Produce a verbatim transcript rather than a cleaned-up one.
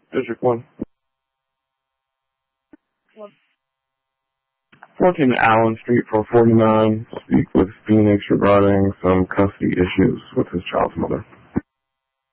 District one. fourteen Allen Street, four forty-nine. Speak with Phoenix regarding some custody issues with his child's mother.